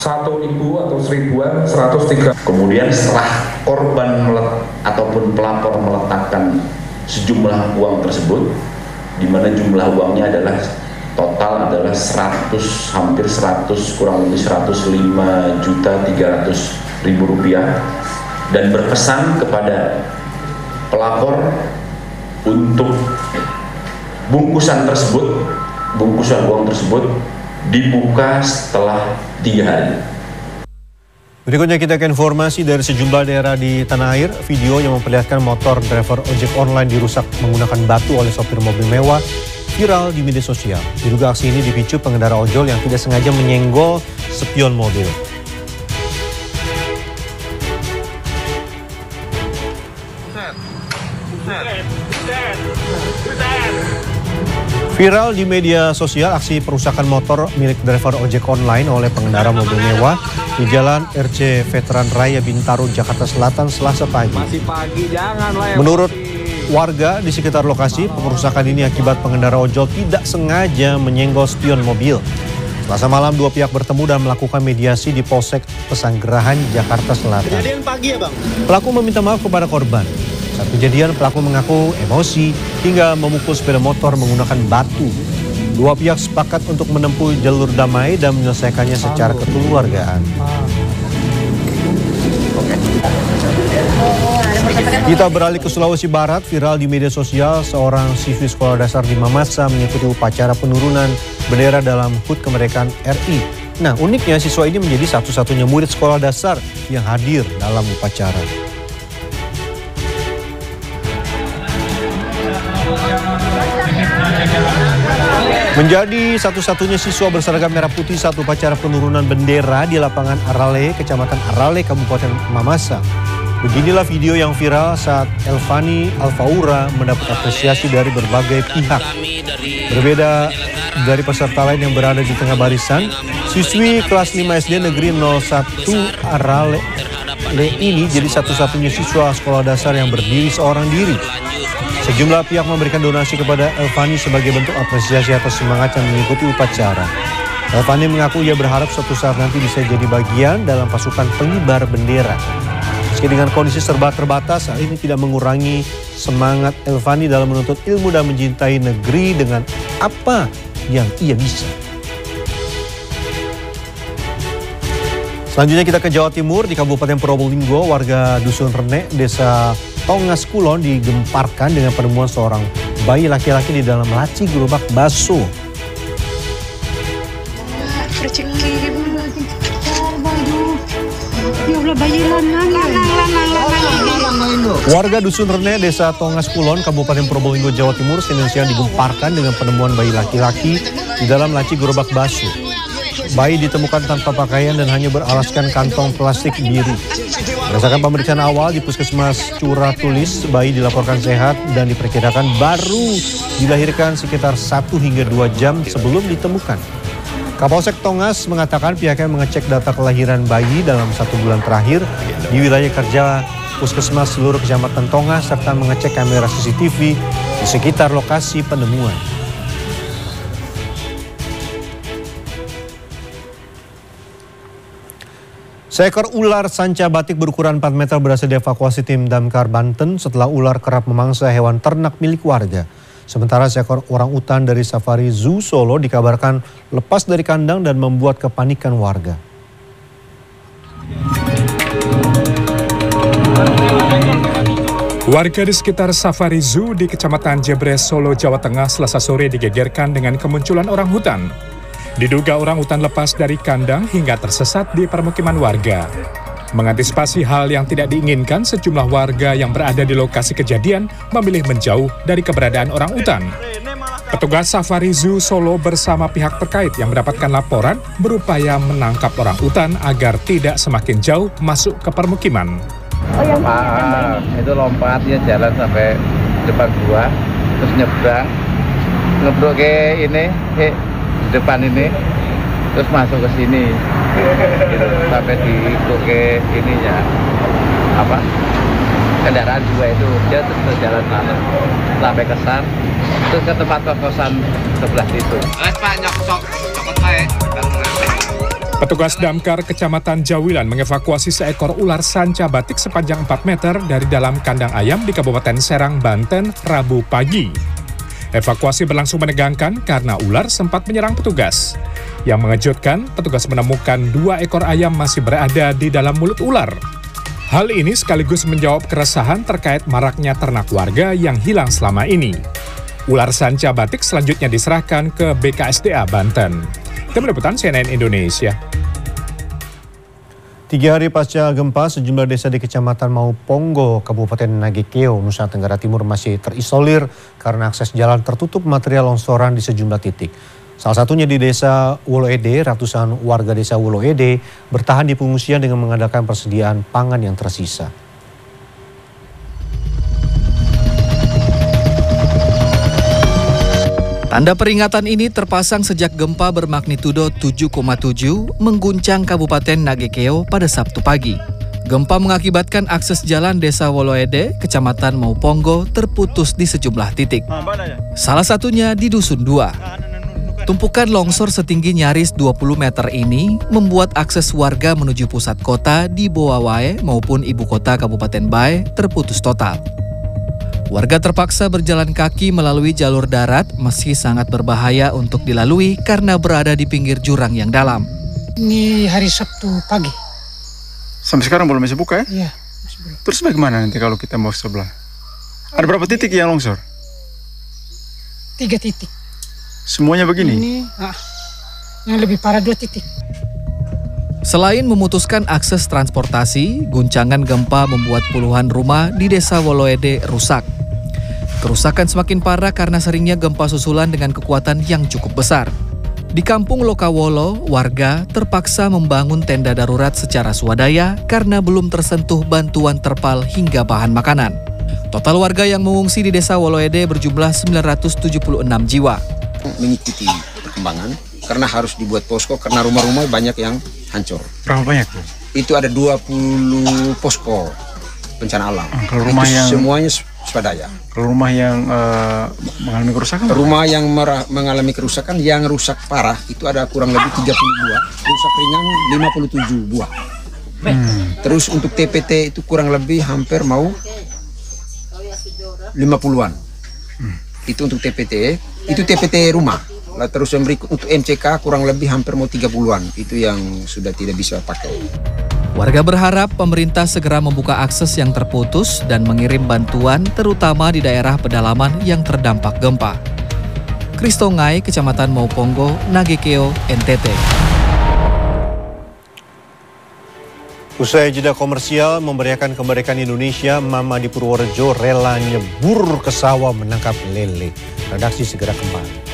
1.000 atau 1.103. Kemudian setelah korban ataupun pelapor meletakkan sejumlah uang tersebut, di mana jumlah uangnya adalah total adalah 100 kurang lebih 105.300.000 rupiah, dan berpesan kepada pelapor untuk bungkusan uang tersebut dibuka setelah 3 hari. Berikutnya kita ke informasi dari sejumlah daerah di tanah air. Video yang memperlihatkan motor driver ojek online dirusak menggunakan batu oleh sopir mobil mewah viral di media sosial. Diduga aksi ini dipicu pengendara ojol yang tidak sengaja menyenggol spion mobil. Viral di media sosial aksi perusakan motor milik driver ojek online oleh pengendara mobil mewah di Jalan RC Veteran Raya Bintaro, Jakarta Selatan, Selasa pagi. Masih pagi, janganlah. Menurut warga di sekitar lokasi, perusakan ini akibat pengendara ojol tidak sengaja menyenggol spion mobil. Selasa malam, dua pihak bertemu dan melakukan mediasi di Polsek Pesanggerahan, Jakarta Selatan. Kejadian pagi ya, Bang? Pelaku meminta maaf kepada korban. Saat kejadian, pelaku mengaku emosi hingga memukul sepeda motor menggunakan batu. Dua pihak sepakat untuk menempuh jalur damai dan menyelesaikannya secara kekeluargaan. Kita beralih ke Sulawesi Barat. Viral di media sosial, seorang siswi sekolah dasar di Mamasa mengikuti upacara penurunan bendera dalam HUT Kemerdekaan RI. Nah, uniknya siswa ini menjadi satu-satunya murid sekolah dasar yang hadir dalam upacara. Menjadi satu-satunya siswa berseragam merah putih saat upacara penurunan bendera di lapangan Arale, Kecamatan Arale, Kabupaten Mamasa. Beginilah video yang viral saat Elvani Alfaura mendapat apresiasi dari berbagai pihak. Berbeda dari peserta lain yang berada di tengah barisan, siswi kelas 5 SD Negeri 01 Arale ini jadi satu-satunya siswa sekolah dasar yang berdiri seorang diri. Sejumlah pihak memberikan donasi kepada Elvani sebagai bentuk apresiasi atas semangatnya mengikuti upacara. Elvani mengaku ia berharap suatu saat nanti bisa jadi bagian dalam pasukan pengibar bendera. Meski dengan kondisi serba terbatas, hal ini tidak mengurangi semangat Elvani dalam menuntut ilmu dan mencintai negeri dengan apa yang ia bisa. Selanjutnya kita ke Jawa Timur. Di Kabupaten Probolinggo, warga Dusun Rene, Desa Tongas Kulon digemparkan dengan penemuan seorang bayi laki-laki di dalam laci gerobak bakso. Warga Dusun Rene, Desa Tongas Kulon, Kabupaten Probolinggo, Jawa Timur, Senin siang digemparkan dengan penemuan bayi laki-laki di dalam laci gerobak bakso. Bayi ditemukan tanpa pakaian dan hanya beralaskan kantong plastik biru. Berdasarkan pemeriksaan awal di Puskesmas Curah Tulis, bayi dilaporkan sehat dan diperkirakan baru dilahirkan sekitar 1 hingga 2 jam sebelum ditemukan. Kapolsek Tongas mengatakan pihaknya mengecek data kelahiran bayi dalam 1 bulan terakhir di wilayah kerja Puskesmas seluruh Kecamatan Tongas serta mengecek kamera CCTV di sekitar lokasi penemuan. Seekor ular sanca batik berukuran 4 meter berhasil dievakuasi tim Damkar Banten setelah ular kerap memangsa hewan ternak milik warga. Sementara seekor orangutan dari Safari Zoo Solo dikabarkan lepas dari kandang dan membuat kepanikan warga. Warga di sekitar Safari Zoo di Kecamatan Jebres, Solo, Jawa Tengah Selasa sore digegerkan dengan kemunculan orangutan. Diduga orangutan lepas dari kandang hingga tersesat di permukiman warga. Mengantisipasi hal yang tidak diinginkan, sejumlah warga yang berada di lokasi kejadian memilih menjauh dari keberadaan orangutan. Petugas Safari Zoo Solo bersama pihak terkait yang mendapatkan laporan berupaya menangkap orangutan agar tidak semakin jauh masuk ke permukiman. Itu lompatnya jalan sampai depan gua, terus ngebrok ke ini, depan ini, terus masuk ke sini, gitu. Sampai diikut ke ininya, kendaraan juga itu, dia terus berjalan sampai kesan, terus ke tempat kos-kosan sebelah situ. Pak, nyokot baik. Petugas damkar Kecamatan Jawilan mengevakuasi seekor ular sanca batik sepanjang 4 meter dari dalam kandang ayam di Kabupaten Serang, Banten, Rabu pagi. Evakuasi berlangsung menegangkan karena ular sempat menyerang petugas. Yang mengejutkan, petugas menemukan 2 ekor ayam masih berada di dalam mulut ular. Hal ini sekaligus menjawab keresahan terkait maraknya ternak warga yang hilang selama ini. Ular sanca batik selanjutnya diserahkan ke BKSDA Banten. Tim Liputan CNN Indonesia. 3 hari pasca gempa, sejumlah desa di Kecamatan Mauponggo, Kabupaten Nagekeo, Nusa Tenggara Timur masih terisolir karena akses jalan tertutup material longsoran di sejumlah titik. Salah satunya di Desa Woloede, ratusan warga Desa Woloede bertahan di pengungsian dengan mengandalkan persediaan pangan yang tersisa. Tanda peringatan ini terpasang sejak gempa bermagnitudo 7,7 mengguncang Kabupaten Nagekeo pada Sabtu pagi. Gempa mengakibatkan akses jalan Desa Woloede, Kecamatan Mauponggo terputus di sejumlah titik. Salah satunya di Dusun 2. Tumpukan longsor setinggi nyaris 20 meter ini membuat akses warga menuju pusat kota di Boawae maupun ibu kota Kabupaten Bae terputus total. Warga terpaksa berjalan kaki melalui jalur darat meski sangat berbahaya untuk dilalui karena berada di pinggir jurang yang dalam. Ini hari Sabtu pagi. Sampai sekarang belum bisa buka ya? Iya. Terus bagaimana nanti kalau kita mau sebelah? Ada berapa titik yang longsor? 3 titik. Semuanya begini? Ini yang lebih parah 2 titik. Selain memutuskan akses transportasi, guncangan gempa membuat puluhan rumah di Desa Woloede rusak. Kerusakan semakin parah karena seringnya gempa susulan dengan kekuatan yang cukup besar. Di Kampung Lokawolo, warga terpaksa membangun tenda darurat secara swadaya karena belum tersentuh bantuan terpal hingga bahan makanan. Total warga yang mengungsi di Desa Woloede berjumlah 976 jiwa. Mengikuti perkembangan karena harus dibuat posko karena rumah-rumah banyak yang hancur. Berapa banyak tuh? Itu ada 20 posko bencana alam. Kalau rumah itu yang semuanya swadaya. Kalau rumah yang mengalami kerusakan? Rumah yang mengalami kerusakan yang rusak parah itu ada kurang lebih 30 buah, rusak ringan 57 buah. Terus untuk TPT itu kurang lebih hampir mau 50-an. Itu untuk TPT, itu TPT rumah. Lah terus yang berikut untuk MCK kurang lebih hampir mau 30-an. Itu yang sudah tidak bisa pakai. Warga berharap pemerintah segera membuka akses yang terputus dan mengirim bantuan terutama di daerah pedalaman yang terdampak gempa. Kristongai, Kecamatan Mauponggo, Nagekeo, NTT. Usai jeda komersial memberiakan kemerdekaan Indonesia, Mama di Purworejo rela nyebur ke sawah menangkap lele. Redaksi segera kembali.